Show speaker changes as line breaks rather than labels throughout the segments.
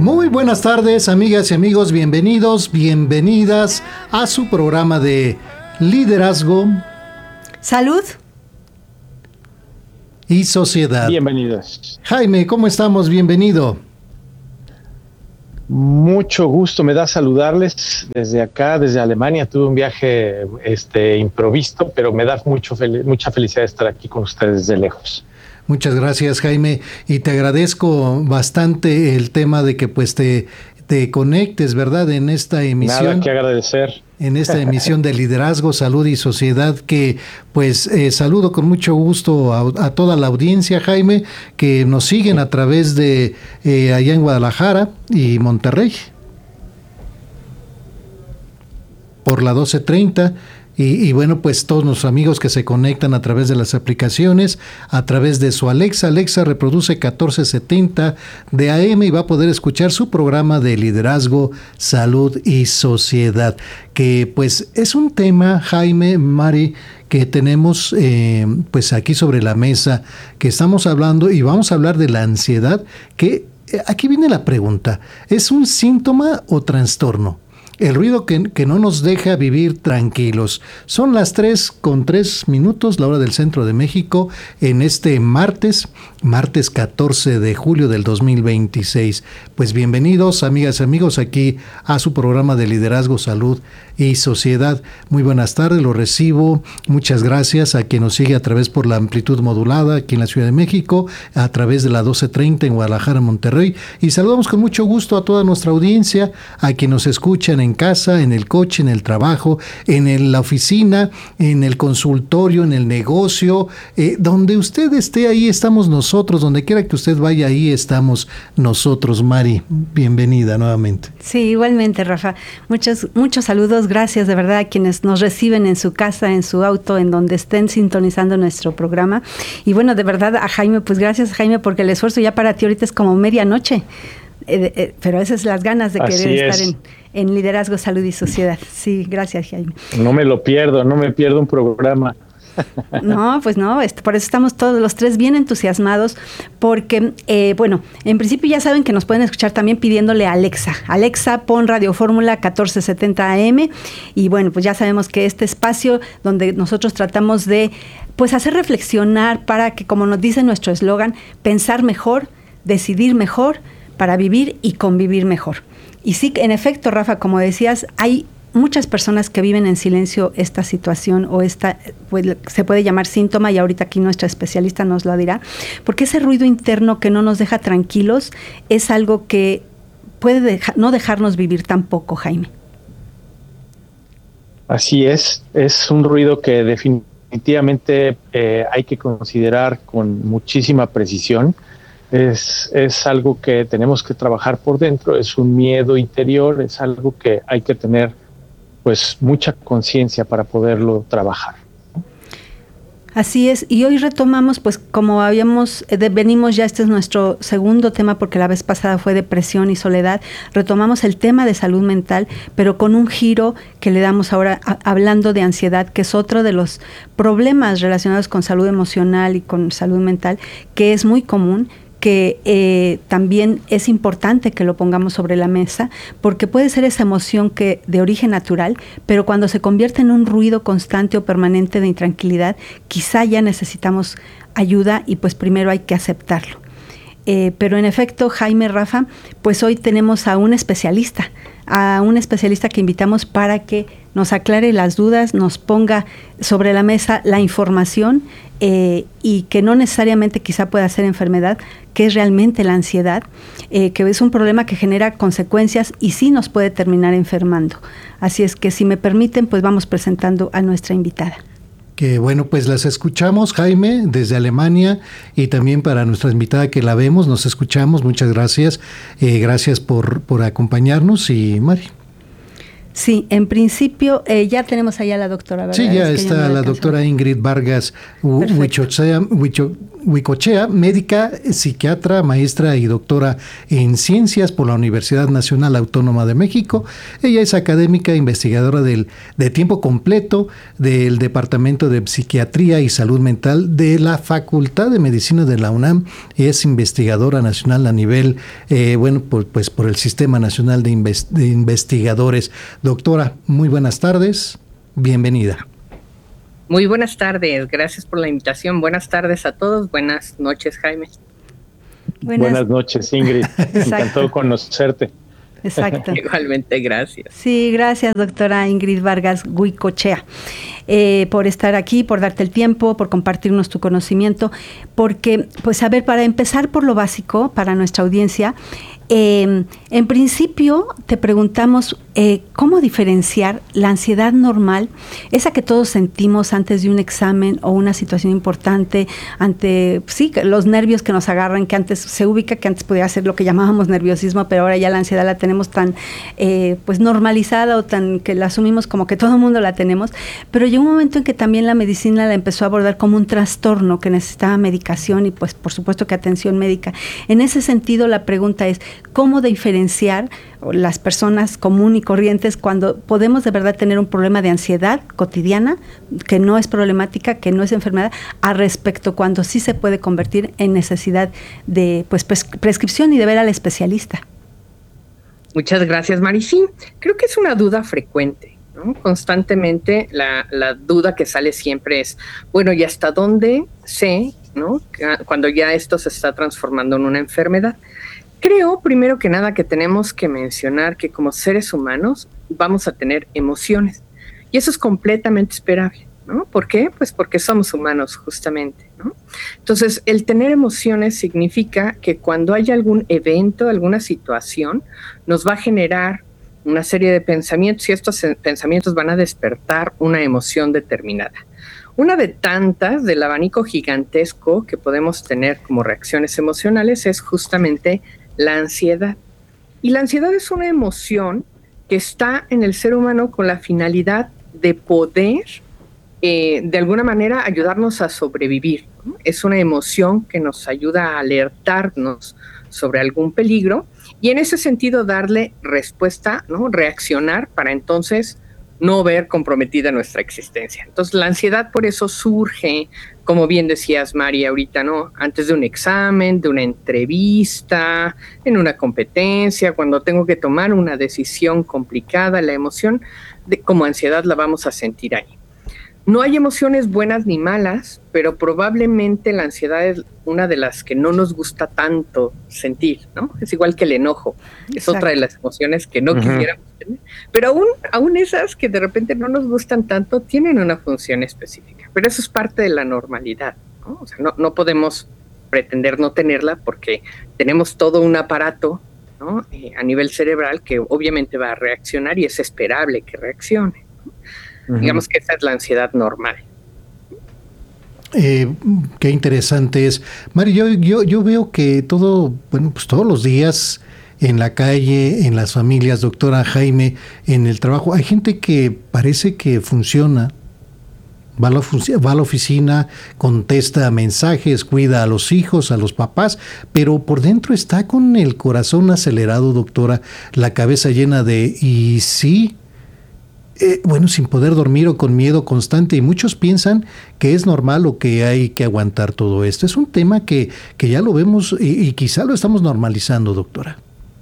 Muy buenas tardes, amigas y amigos, bienvenidos, bienvenidas a su programa de liderazgo,
salud
y sociedad.
Bienvenidos.
Jaime, ¿cómo estamos? Bienvenido.
Mucho gusto me da saludarles desde acá, desde Alemania. Tuve un viaje improvisto, pero me da mucha felicidad estar aquí con ustedes desde lejos.
Muchas gracias, Jaime, y te agradezco bastante el tema de que pues te conectes, ¿verdad?, en esta emisión.
Nada que agradecer.
En esta emisión de Liderazgo, Salud y Sociedad, que pues saludo con mucho gusto a toda la audiencia, Jaime, que nos siguen a través de allá en Guadalajara y Monterrey, por la 1230. Y bueno, pues todos nuestros amigos que se conectan a través de las aplicaciones, a través de su Alexa. Alexa reproduce 1470 de AM y va a poder escuchar su programa de liderazgo, salud y sociedad. Que pues es un tema, Jaime, Mari, que tenemos pues aquí sobre la mesa, que estamos hablando y vamos a hablar de la ansiedad, que aquí viene la pregunta, ¿es un síntoma o trastorno? El ruido que no nos deja vivir tranquilos. Son las 3:03, la hora del centro de México, en este martes 14 de julio del 2026. Pues bienvenidos, amigas y amigos, aquí a su programa de liderazgo, salud y sociedad. Muy buenas tardes, lo recibo. Muchas gracias a quien nos sigue a través por la amplitud modulada aquí en la Ciudad de México, a través de la 1230 en Guadalajara, Monterrey. Y saludamos con mucho gusto a toda nuestra audiencia, a quien nos escuchan en casa, en el coche, en el trabajo, en la oficina, en el consultorio, en el negocio, donde usted esté, ahí estamos nosotros, donde quiera que usted vaya, ahí estamos nosotros. Mari, bienvenida nuevamente.
Sí, igualmente, Rafa. Muchos saludos, gracias de verdad a quienes nos reciben en su casa, en su auto, en donde estén sintonizando nuestro programa. Y bueno, de verdad a Jaime, pues gracias, Jaime, porque el esfuerzo ya para ti ahorita es como medianoche. Pero esas son las ganas de querer estar en liderazgo, salud y sociedad. Sí, gracias, Jaime.
No me lo pierdo, no me pierdo un programa.
No, pues no, por eso estamos todos los tres bien entusiasmados, porque, bueno, en principio ya saben que nos pueden escuchar también pidiéndole a Alexa. Alexa, pon Radio Fórmula 1470 AM, y bueno, pues ya sabemos que este espacio donde nosotros tratamos de, pues, hacer reflexionar para que, como nos dice nuestro eslogan, pensar mejor, decidir mejor, para vivir y convivir mejor. Y sí, en efecto, Rafa, como decías, hay muchas personas que viven en silencio esta situación o pues, se puede llamar síntoma, y ahorita aquí nuestra especialista nos lo dirá, porque ese ruido interno que no nos deja tranquilos es algo que puede no dejarnos vivir tampoco, Jaime.
Así es un ruido que definitivamente hay que considerar con muchísima precisión. Es algo que tenemos que trabajar por dentro, es un miedo interior, es algo que hay que tener pues mucha conciencia para poderlo trabajar.
Así es, y hoy retomamos, pues como venimos ya, este es nuestro segundo tema, porque la vez pasada fue depresión y soledad, retomamos el tema de salud mental, pero con un giro que le damos ahora hablando de ansiedad, que es otro de los problemas relacionados con salud emocional y con salud mental, que es muy común, que también es importante que lo pongamos sobre la mesa, porque puede ser esa emoción que de origen natural, pero cuando se convierte en un ruido constante o permanente de intranquilidad, quizá ya necesitamos ayuda y pues primero hay que aceptarlo. Pero en efecto, Jaime, Rafa, pues hoy tenemos a un especialista que invitamos para que nos aclare las dudas, nos ponga sobre la mesa la información y que no necesariamente quizá pueda ser enfermedad, que es realmente la ansiedad, que es un problema que genera consecuencias y sí nos puede terminar enfermando. Así es que si me permiten, pues vamos presentando a nuestra invitada.
Que bueno, pues las escuchamos, Jaime, desde Alemania, y también para nuestra invitada que la vemos, nos escuchamos. Muchas gracias. Gracias por acompañarnos, y Mari.
Sí, en principio ya tenemos allá a la doctora, ¿verdad?
Sí, ya
es que
está la doctora Ingrid Vargas Huicochea, médica, psiquiatra, maestra y doctora en ciencias por la Universidad Nacional Autónoma de México. Ella es académica e investigadora de tiempo completo del Departamento de Psiquiatría y Salud Mental de la Facultad de Medicina de la UNAM. Es investigadora nacional a nivel, pues por el Sistema Nacional de Investigadores. Doctora, muy buenas tardes, bienvenida.
Muy buenas tardes, gracias por la invitación. Buenas tardes a todos, buenas noches, Jaime.
Buenas noches, Ingrid. Encantado conocerte.
Exacto.
Igualmente, gracias.
Sí, gracias, doctora Ingrid Vargas Huicochea, por estar aquí, por darte el tiempo, por compartirnos tu conocimiento, porque, pues a ver, para empezar por lo básico, para nuestra audiencia, en principio te preguntamos cómo diferenciar la ansiedad normal, esa que todos sentimos antes de un examen o una situación importante, ante los nervios que nos agarran, que antes se ubica, que antes podía ser lo que llamábamos nerviosismo, pero ahora ya la ansiedad la tenemos tan pues normalizada o tan que la asumimos como que todo el mundo la tenemos, pero llegó un momento en que también la medicina la empezó a abordar como un trastorno que necesitaba medicación y pues por supuesto que atención médica. En ese sentido la pregunta es, ¿cómo diferenciar las personas común y corrientes cuando podemos de verdad tener un problema de ansiedad cotidiana, que no es problemática, que no es enfermedad, a respecto cuando sí se puede convertir en necesidad de pues prescripción y de ver al especialista?
Muchas gracias, Maricín. Creo que es una duda frecuente, ¿no? Constantemente la duda que sale siempre es, bueno, ¿y hasta dónde sé, ¿no?, cuando ya esto se está transformando en una enfermedad? Creo, primero que nada, que tenemos que mencionar que como seres humanos vamos a tener emociones y eso es completamente esperable, ¿no? ¿Por qué? Pues porque somos humanos, justamente, ¿no? Entonces, el tener emociones significa que cuando haya algún evento, alguna situación, nos va a generar una serie de pensamientos y estos pensamientos van a despertar una emoción determinada. Una de tantas del abanico gigantesco que podemos tener como reacciones emocionales es justamente la ansiedad. Y la ansiedad es una emoción que está en el ser humano con la finalidad de poder, de alguna manera, ayudarnos a sobrevivir, ¿no? Es una emoción que nos ayuda a alertarnos sobre algún peligro y en ese sentido darle respuesta, ¿no?, reaccionar para entonces no ver comprometida nuestra existencia. Entonces la ansiedad por eso surge, como bien decías, Mari, ahorita, ¿no?, antes de un examen, de una entrevista, en una competencia, cuando tengo que tomar una decisión complicada, la emoción como ansiedad la vamos a sentir ahí. No hay emociones buenas ni malas, pero probablemente la ansiedad es una de las que no nos gusta tanto sentir, ¿no? Es igual que el enojo, es otra de las emociones que no quisiéramos tener. Pero aún esas que de repente no nos gustan tanto tienen una función específica, pero eso es parte de la normalidad, ¿no? O sea, no podemos pretender no tenerla porque tenemos todo un aparato, ¿no?, a nivel cerebral que obviamente va a reaccionar y es esperable que reaccione, ¿no? Digamos que esa es la ansiedad normal.
Qué interesante es. Mari, yo veo que pues todos los días en la calle, en las familias, doctora Jaime, en el trabajo, hay gente que parece que funciona, va a la oficina, contesta mensajes, cuida a los hijos, a los papás, pero por dentro está con el corazón acelerado, doctora, la cabeza llena de ¿y sí? Sin poder dormir o con miedo constante, y muchos piensan que es normal o que hay que aguantar todo esto. Es un tema que ya lo vemos y quizá lo estamos normalizando, doctora.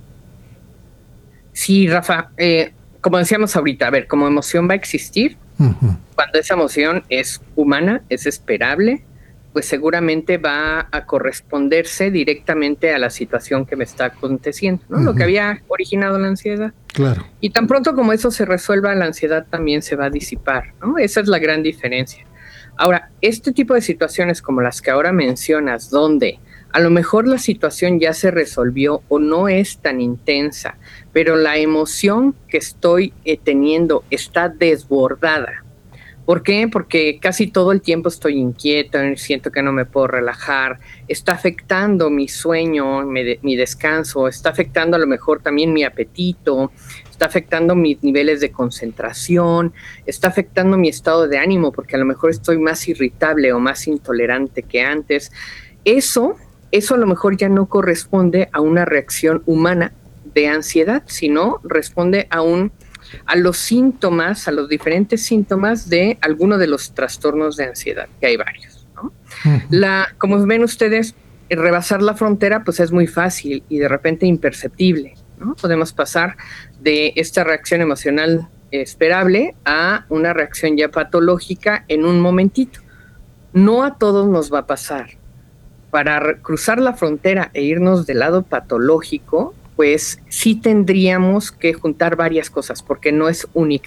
Sí, Rafa, como decíamos ahorita, a ver, como emoción va a existir, cuando esa emoción es humana, es esperable, pues seguramente va a corresponderse directamente a la situación que me está aconteciendo, ¿no? Lo que había originado la ansiedad.
Claro.
Y tan pronto como eso se resuelva, la ansiedad también se va a disipar, ¿no? Esa es la gran diferencia. Ahora, este tipo de situaciones como las que ahora mencionas, donde a lo mejor la situación ya se resolvió o no es tan intensa, pero la emoción que estoy teniendo está desbordada, ¿Por qué? Porque casi todo el tiempo estoy inquieta, siento que no me puedo relajar, está afectando mi sueño, mi descanso, está afectando a lo mejor también mi apetito, está afectando mis niveles de concentración, está afectando mi estado de ánimo, porque a lo mejor estoy más irritable o más intolerante que antes. Eso a lo mejor ya no corresponde a una reacción humana de ansiedad, sino responde a los síntomas, a los diferentes síntomas de alguno de los trastornos de ansiedad, que hay varios, ¿no? Como ven ustedes, rebasar la frontera pues es muy fácil y de repente imperceptible, ¿no? Podemos pasar de esta reacción emocional esperable a una reacción ya patológica en un momentito. No a todos nos va a pasar. Para cruzar la frontera e irnos del lado patológico, pues sí tendríamos que juntar varias cosas, porque no es única.